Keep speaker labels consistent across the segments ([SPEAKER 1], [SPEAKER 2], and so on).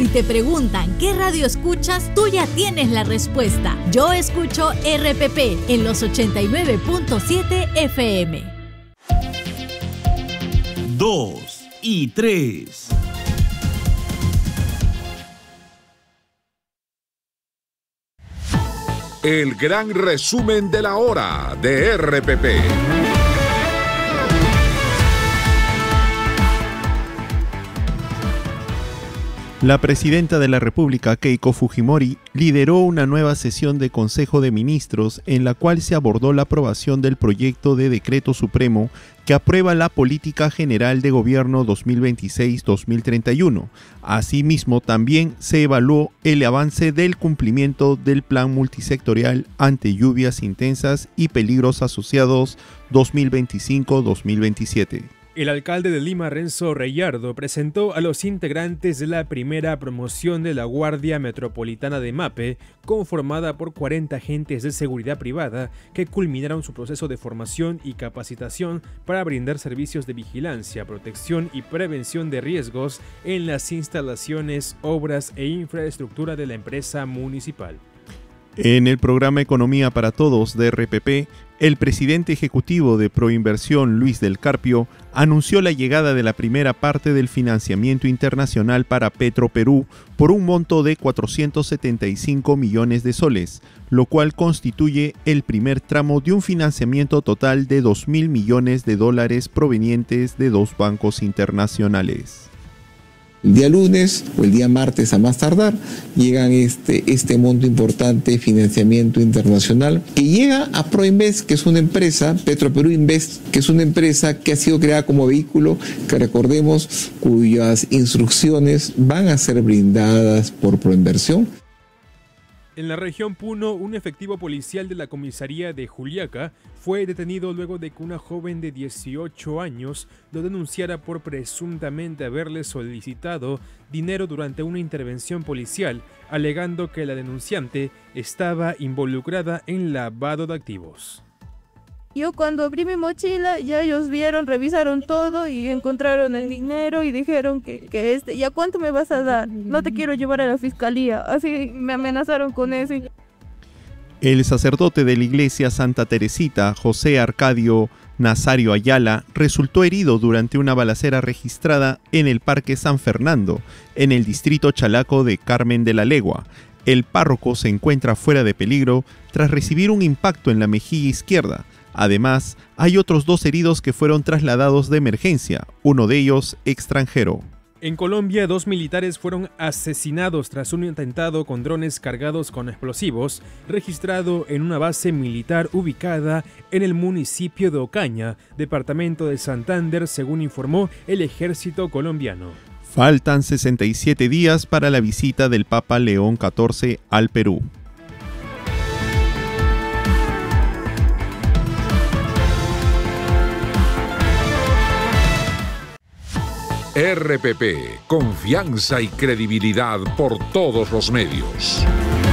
[SPEAKER 1] Si te preguntan qué radio escuchas, tú ya tienes la respuesta. Yo escucho RPP en los 89.7 FM.
[SPEAKER 2] 2 y 3.
[SPEAKER 3] El gran resumen de la hora de RPP.
[SPEAKER 4] La presidenta de la República, Keiko Fujimori, lideró una nueva sesión de Consejo de Ministros en la cual se abordó la aprobación del proyecto de decreto supremo que aprueba la Política General de Gobierno 2026-2031. Asimismo, también se evaluó el avance del cumplimiento del Plan Multisectorial ante lluvias intensas y peligros asociados 2025-2027.
[SPEAKER 5] El alcalde de Lima, Renzo Reyardo, presentó a los integrantes de la primera promoción de la Guardia Metropolitana de MAPE, conformada por 40 agentes de seguridad privada que culminaron su proceso de formación y capacitación para brindar servicios de vigilancia, protección y prevención de riesgos en las instalaciones, obras e infraestructura de la empresa municipal.
[SPEAKER 4] En el programa Economía para Todos de RPP, el presidente ejecutivo de Proinversión, Luis del Carpio, anunció la llegada de la primera parte del financiamiento internacional para Petroperú por un monto de 475 millones de soles, lo cual constituye el primer tramo de un financiamiento total de 2.000 millones de dólares provenientes de 2 bancos internacionales.
[SPEAKER 6] El día lunes o el día martes a más tardar llegan este monto importante de financiamiento internacional que llega a Proinvest, que es una empresa, Petroperú Invest, que es una empresa que ha sido creada como vehículo, que recordemos, cuyas instrucciones van a ser brindadas por Proinversión.
[SPEAKER 5] En la región Puno, un efectivo policial de la comisaría de Juliaca fue detenido luego de que una joven de 18 años lo denunciara por presuntamente haberle solicitado dinero durante una intervención policial, alegando que la denunciante estaba involucrada en lavado de activos.
[SPEAKER 7] Yo cuando abrí mi mochila, ya ellos vieron, revisaron todo y encontraron el dinero y dijeron que ¿y a cuánto me vas a dar? No te quiero llevar a la fiscalía. Así me amenazaron con eso.
[SPEAKER 4] El sacerdote de la iglesia Santa Teresita, José Arcadio Nazario Ayala, resultó herido durante una balacera registrada en el Parque San Fernando, en el distrito chalaco de Carmen de la Legua. El párroco se encuentra fuera de peligro tras recibir un impacto en la mejilla izquierda. Además, hay otros 2 heridos que fueron trasladados de emergencia, uno de ellos extranjero.
[SPEAKER 5] En Colombia, 2 militares fueron asesinados tras un atentado con drones cargados con explosivos, registrado en una base militar ubicada en el municipio de Ocaña, departamento de Santander, según informó el ejército colombiano.
[SPEAKER 4] Faltan 67 días para la visita del Papa León XIV al Perú.
[SPEAKER 3] RPP, confianza y credibilidad por todos los medios.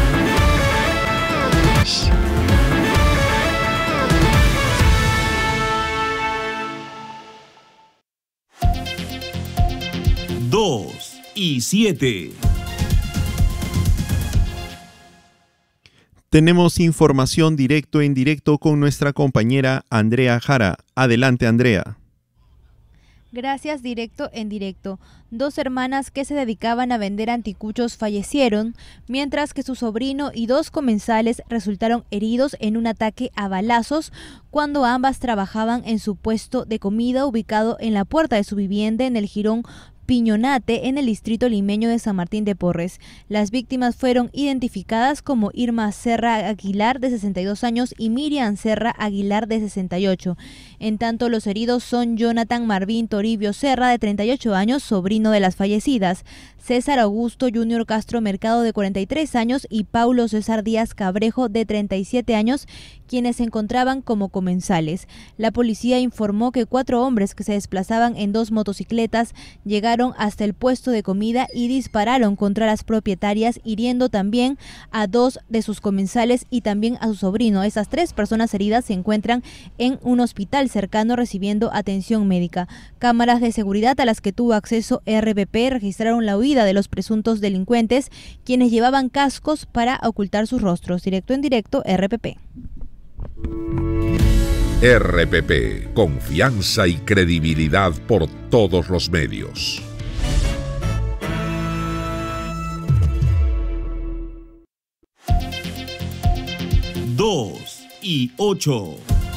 [SPEAKER 2] Dos y 7.
[SPEAKER 4] Tenemos información directo en directo con nuestra compañera Andrea Jara. Adelante, Andrea.
[SPEAKER 8] Gracias, directo en directo. 2 hermanas que se dedicaban a vender anticuchos fallecieron, mientras que su sobrino y 2 comensales resultaron heridos en un ataque a balazos cuando ambas trabajaban en su puesto de comida ubicado en la puerta de su vivienda en el jirón Piñonate, en el distrito limeño de San Martín de Porres. Las víctimas fueron identificadas como Irma Serra Aguilar, de 62 años, y Miriam Serra Aguilar, de 68. En tanto, los heridos son Jonathan Marvín Toribio Serra, de 38 años, sobrino de las fallecidas, César Augusto Junior Castro Mercado, de 43 años, y Paulo César Díaz Cabrejo, de 37 años, quienes se encontraban como comensales. La policía informó que 4 hombres que se desplazaban en 2 motocicletas llegaron hasta el puesto de comida y dispararon contra las propietarias, hiriendo también a 2 de sus comensales y también a su sobrino. Esas 3 personas heridas se encuentran en un hospital cercano recibiendo atención médica. Cámaras de seguridad a las que tuvo acceso RPP registraron la huida de los presuntos delincuentes, quienes llevaban cascos para ocultar sus rostros. Directo en directo, RPP.
[SPEAKER 3] RPP, confianza y credibilidad por todos los medios.
[SPEAKER 2] Dos y 8.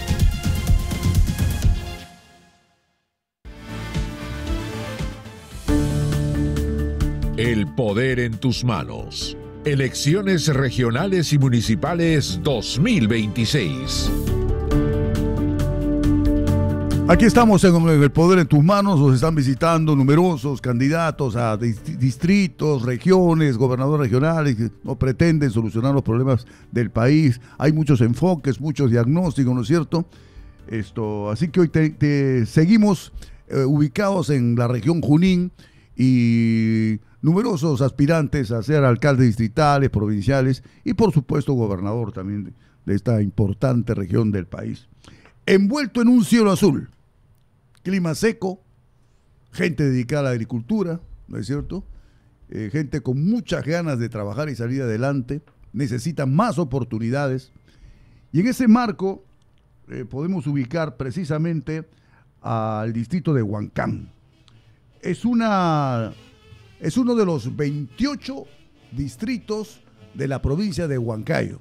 [SPEAKER 3] El poder en tus manos. Elecciones regionales y municipales 2026.
[SPEAKER 9] Aquí estamos en El Poder en tus manos. Nos están visitando numerosos candidatos a distritos, regiones, gobernadores regionales que no pretenden solucionar los problemas del país. Hay muchos enfoques, muchos diagnósticos, ¿no es cierto? Así que hoy seguimos ubicados en la región Junín y numerosos aspirantes a ser alcaldes distritales, provinciales y por supuesto gobernador también de esta importante región del país. Envuelto en un cielo azul, clima seco, gente dedicada a la agricultura, ¿no es cierto? Gente con muchas ganas de trabajar y salir adelante, necesita más oportunidades. Y en ese marco podemos ubicar precisamente al distrito de Huancán. Es uno de los 28 distritos de la provincia de Huancayo.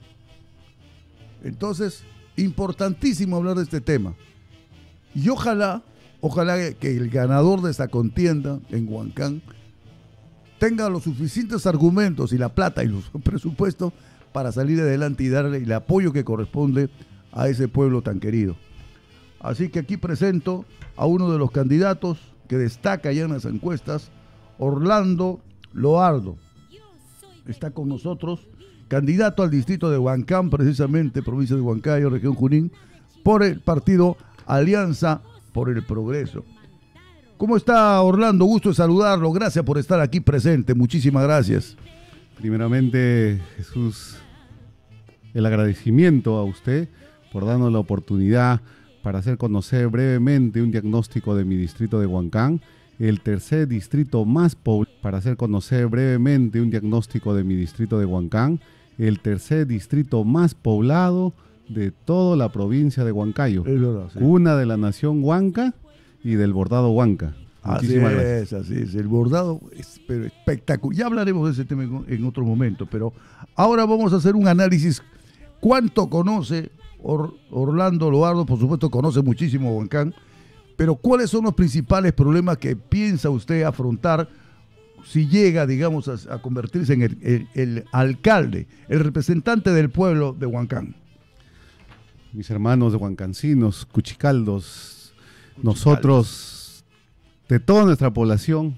[SPEAKER 9] Entonces, importantísimo hablar de este tema. Y ojalá que el ganador de esta contienda en Huancán tenga los suficientes argumentos y la plata y los presupuestos para salir adelante y darle el apoyo que corresponde a ese pueblo tan querido. Así que aquí presento a uno de los candidatos que destaca ya en las encuestas, Orlando Loardo. Está con nosotros, candidato al distrito de Huancán, precisamente, provincia de Huancayo, región Junín, por el partido Alianza por el Progreso. ¿Cómo está, Orlando? Gusto de saludarlo. Gracias por estar aquí presente. Muchísimas gracias.
[SPEAKER 10] Primeramente, Jesús, el agradecimiento a usted por darnos la oportunidad para hacer conocer brevemente un diagnóstico de mi distrito de Huancán, el tercer distrito más poblado, para hacer conocer brevemente un diagnóstico de mi distrito de Huancán, el tercer distrito más poblado de toda la provincia de Huancayo,
[SPEAKER 9] sí.
[SPEAKER 10] Cuna de la nación Huanca y del bordado Huanca. Muchísimas gracias.
[SPEAKER 9] Así es, el bordado es pero espectacular. Ya hablaremos de ese tema en otro momento, pero ahora vamos a hacer un análisis. ¿Cuánto conoce Orlando Loardo? Por supuesto conoce muchísimo Huancán, pero ¿cuáles son los principales problemas que piensa usted afrontar si llega, digamos, a convertirse en el alcalde, el representante del pueblo de Huancán?
[SPEAKER 10] Mis hermanos de huancancinos, cuchicaldos, nosotros, de toda nuestra población,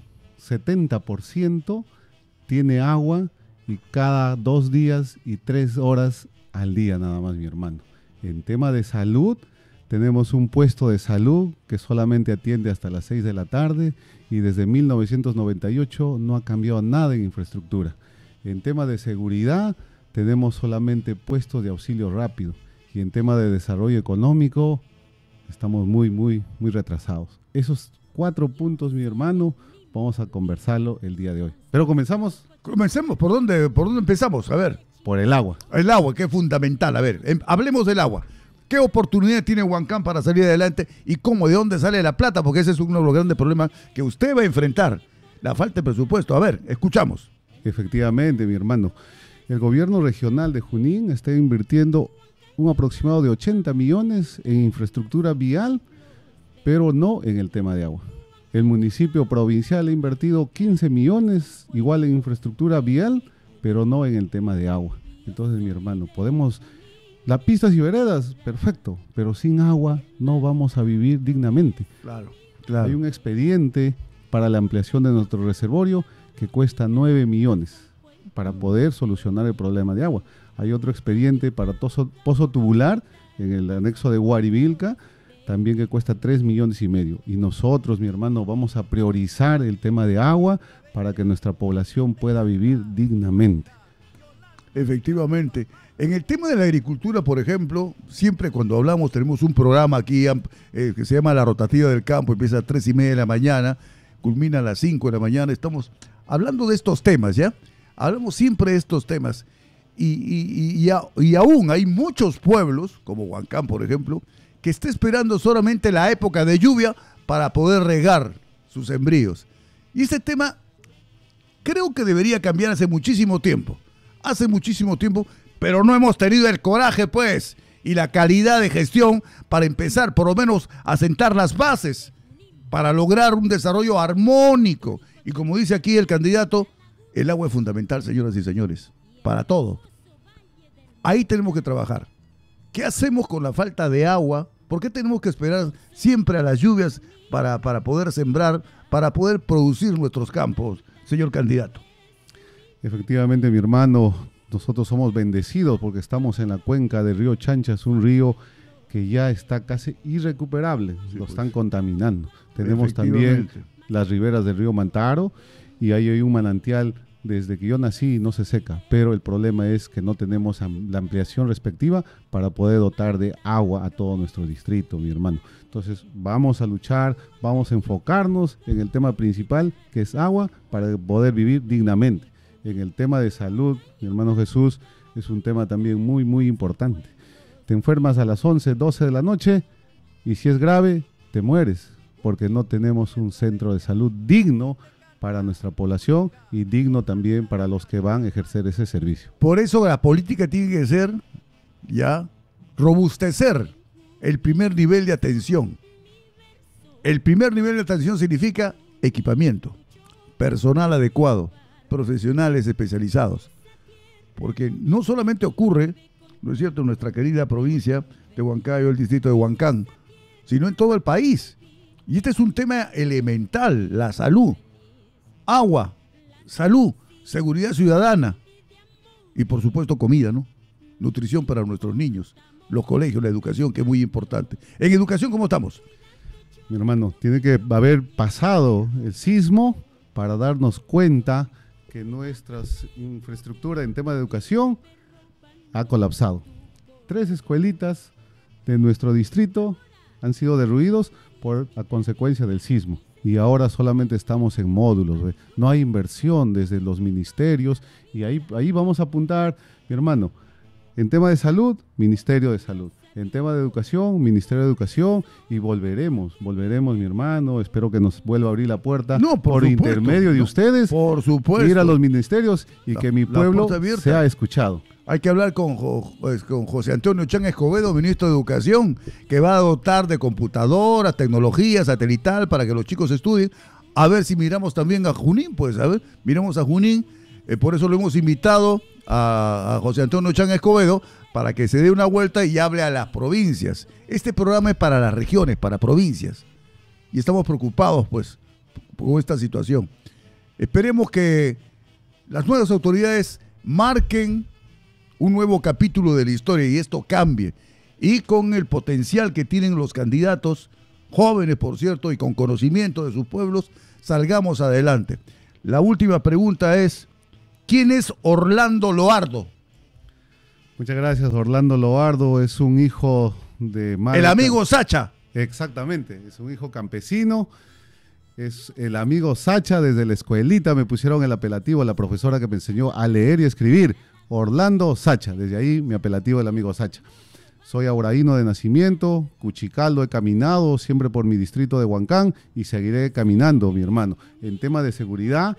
[SPEAKER 10] 70% tiene agua y cada 2 días y 3 horas al día nada más, mi hermano. En tema de salud, tenemos un puesto de salud que solamente atiende hasta las 6 de la tarde y desde 1998 no ha cambiado nada en infraestructura. En tema de seguridad, tenemos solamente puestos de auxilio rápido. Y en tema de desarrollo económico, estamos muy retrasados. Esos 4 puntos, mi hermano, vamos a conversarlo el día de hoy. Pero comenzamos.
[SPEAKER 9] Comencemos. ¿Por dónde empezamos? A ver.
[SPEAKER 10] Por el agua.
[SPEAKER 9] El agua, que es fundamental. A ver, hablemos del agua. ¿Qué oportunidad tiene Huancán para salir adelante y cómo, de dónde sale la plata? Porque ese es uno de los grandes problemas que usted va a enfrentar, la falta de presupuesto. A ver, escuchamos.
[SPEAKER 10] Efectivamente, mi hermano. El gobierno regional de Junín está invirtiendo un aproximado de 80 millones en infraestructura vial, pero no en el tema de agua. El municipio provincial ha invertido 15 millones igual en infraestructura vial, pero no en el tema de agua. Entonces, mi hermano, las pistas y veredas, perfecto, pero sin agua no vamos a vivir dignamente.
[SPEAKER 9] Claro.
[SPEAKER 10] Hay un expediente para la ampliación de nuestro reservorio que cuesta 9 millones para poder solucionar el problema de agua. Hay otro expediente para pozo tubular en el anexo de Huarivilca, también que cuesta 3,5 millones. Y nosotros, mi hermano, vamos a priorizar el tema de agua para que nuestra población pueda vivir dignamente.
[SPEAKER 9] Efectivamente. En el tema de la agricultura, por ejemplo, siempre cuando hablamos, tenemos un programa aquí que se llama La Rotativa del Campo, empieza a 3:30 de la mañana, culmina a las 5 de la mañana, estamos hablando de estos temas, ¿ya? Hablamos siempre de estos temas. Y aún hay muchos pueblos, como Huancán, por ejemplo, que está esperando solamente la época de lluvia para poder regar sus sembríos. Y ese tema creo que debería cambiar hace muchísimo tiempo, pero no hemos tenido el coraje, pues, y la calidad de gestión para empezar, por lo menos, a sentar las bases para lograr un desarrollo armónico. Y como dice aquí el candidato, el agua es fundamental, señoras y señores, para todo. Ahí tenemos que trabajar. ¿Qué hacemos con la falta de agua? ¿Por qué tenemos que esperar siempre a las lluvias para poder sembrar, para poder producir nuestros campos, señor candidato?
[SPEAKER 10] Efectivamente, mi hermano, nosotros somos bendecidos porque estamos en la cuenca del río Chanchas, un río que ya está casi irrecuperable, lo están contaminando. Tenemos también las riberas del río Mantaro y ahí hay un manantial desde que yo nací y no se seca, pero el problema es que no tenemos la ampliación respectiva para poder dotar de agua a todo nuestro distrito, mi hermano. Entonces vamos a luchar, vamos a enfocarnos en el tema principal, que es agua, para poder vivir dignamente. En el tema de salud, mi hermano Jesús, es un tema también muy, muy importante. Te enfermas a las 11, 12 de la noche y si es grave, te mueres, porque no tenemos un centro de salud digno para nuestra población y digno también para los que van a ejercer ese servicio.
[SPEAKER 9] Por eso la política tiene que ser, robustecer el primer nivel de atención. El primer nivel de atención significa equipamiento, personal adecuado, profesionales especializados. Porque no solamente ocurre, ¿no es cierto?, en nuestra querida provincia de Huancayo, el distrito de Huancán, sino en todo el país. Y este es un tema elemental, la salud. Agua, salud, seguridad ciudadana y por supuesto comida, ¿no? Nutrición para nuestros niños, los colegios, la educación, que es muy importante. En educación, ¿cómo estamos?
[SPEAKER 10] Mi hermano, tiene que haber pasado el sismo para darnos cuenta que nuestra infraestructura en tema de educación ha colapsado. 3 escuelitas de nuestro distrito han sido derruidos por la consecuencia del sismo. Y ahora solamente estamos en módulos, ¿ve? No hay inversión desde los ministerios y ahí vamos a apuntar, mi hermano. En tema de salud, Ministerio de Salud. En tema de educación, Ministerio de Educación, y volveremos, mi hermano. Espero que nos vuelva a abrir la puerta por intermedio de ustedes.
[SPEAKER 9] Por supuesto.
[SPEAKER 10] Ir a los ministerios y que mi pueblo sea escuchado.
[SPEAKER 9] Hay que hablar con José Antonio Chang Escobedo, ministro de Educación, que va a dotar de computadoras, tecnología satelital para que los chicos estudien. A ver si miramos también a Junín, pues, a ver, miramos a Junín. Por eso lo hemos invitado a José Antonio Chang Escobedo para que se dé una vuelta y hable a las provincias. Este programa es para las regiones, para provincias. Y estamos preocupados, pues, con esta situación. Esperemos que las nuevas autoridades marquen un nuevo capítulo de la historia y esto cambie. Y con el potencial que tienen los candidatos, jóvenes por cierto, y con conocimiento de sus pueblos, salgamos adelante. La última pregunta es, ¿quién es Orlando Loardo?
[SPEAKER 10] Muchas gracias. Orlando Loardo es un hijo de madre.
[SPEAKER 9] El amigo Sacha.
[SPEAKER 10] Exactamente, es un hijo campesino. Es el amigo Sacha. Desde la escuelita me pusieron el apelativo a la profesora que me enseñó a leer y escribir. Orlando Sacha, desde ahí mi apelativo del amigo Sacha. Soy auraíno de nacimiento, cuchicaldo, he caminado siempre por mi distrito de Huancán y seguiré caminando, mi hermano. En tema de seguridad,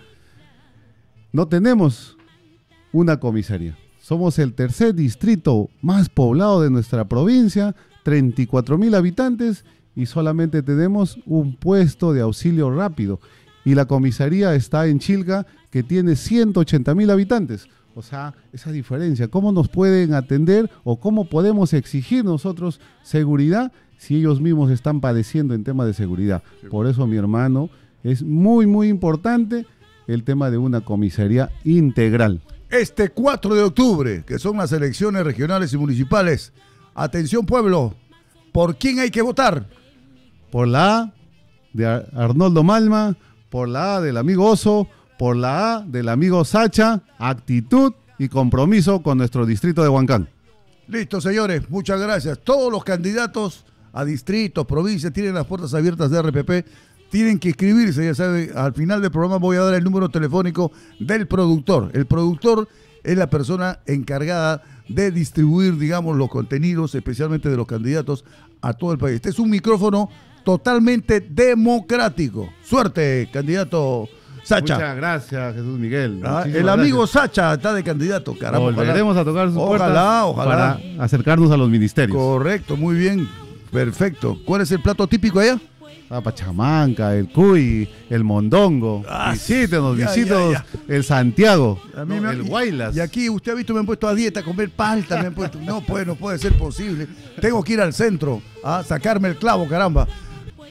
[SPEAKER 10] no tenemos una comisaría. Somos el tercer distrito más poblado de nuestra provincia, 34,000 habitantes y solamente tenemos un puesto de auxilio rápido. Y la comisaría está en Chilca, que tiene 180,000 habitantes. O sea, esa diferencia, ¿cómo nos pueden atender o cómo podemos exigir nosotros seguridad si ellos mismos están padeciendo en tema de seguridad? Por eso, mi hermano, es muy, muy importante el tema de una comisaría integral.
[SPEAKER 9] Este 4 de octubre, que son las elecciones regionales y municipales, Atención, pueblo. ¿Por quién hay que votar?
[SPEAKER 10] Por la A de Arnoldo Malma, por la A del amigo Oso, por la A del amigo Sacha, actitud y compromiso con nuestro distrito de Huancán.
[SPEAKER 9] Listo, señores, muchas gracias. Todos los candidatos a distritos, provincias, tienen las puertas abiertas de RPP. Tienen que inscribirse, ya saben, al final del programa voy a dar el número telefónico del productor. El productor es la persona encargada de distribuir, digamos, los contenidos, especialmente de los candidatos, a todo el país. Este es un micrófono totalmente democrático. Suerte, candidato Sacha.
[SPEAKER 10] Muchas gracias, Jesús Miguel.
[SPEAKER 9] El amigo Sacha está de candidato, caramba.
[SPEAKER 10] Volveremos a tocar sus puertas
[SPEAKER 9] ojalá.
[SPEAKER 10] para acercarnos a los ministerios.
[SPEAKER 9] Correcto, muy bien, perfecto. ¿Cuál es el plato típico allá?
[SPEAKER 10] La pachamanca, el cuy, el mondongo. Visítenos, el Santiago, el Guaylas.
[SPEAKER 9] Y aquí usted ha visto, me han puesto a dieta, a comer palta, me han puesto. No puede ser posible. Tengo que ir al centro a sacarme el clavo, caramba.